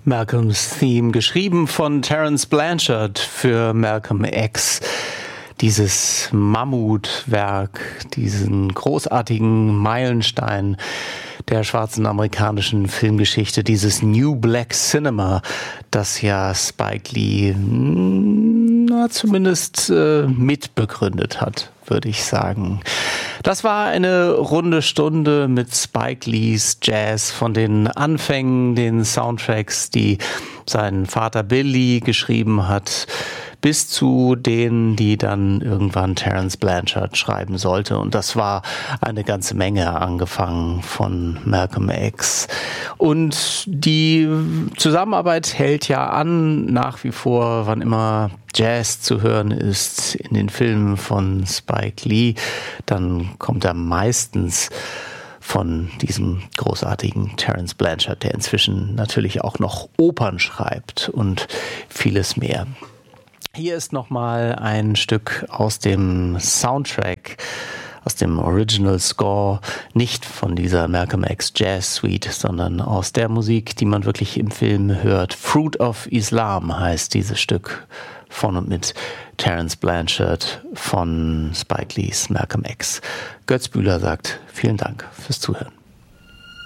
Malcolms Theme, geschrieben von Terence Blanchard für Malcolm X. Dieses Mammutwerk, diesen großartigen Meilenstein der schwarzen amerikanischen Filmgeschichte, dieses New Black Cinema, das ja Spike Lee zumindest mitbegründet hat, würde ich sagen. Das war eine runde Stunde mit Spike Lees Jazz, von den Anfängen, den Soundtracks, die sein Vater Bill Lee geschrieben hat, bis zu denen, die dann irgendwann Terence Blanchard schreiben sollte. Und das war eine ganze Menge, angefangen von Malcolm X. Und die Zusammenarbeit hält ja an, nach wie vor, wann immer Jazz zu hören ist in den Filmen von Spike Lee, dann kommt er meistens von diesem großartigen Terence Blanchard, der inzwischen natürlich auch noch Opern schreibt und vieles mehr. Hier ist nochmal ein Stück aus dem Soundtrack, aus dem Original Score, nicht von dieser Malcolm X Jazz Suite, sondern aus der Musik, die man wirklich im Film hört. Fruit of Islam heißt dieses Stück, von und mit Terence Blanchard von Spike Lees Malcolm X. Götz Bühler sagt vielen Dank fürs Zuhören.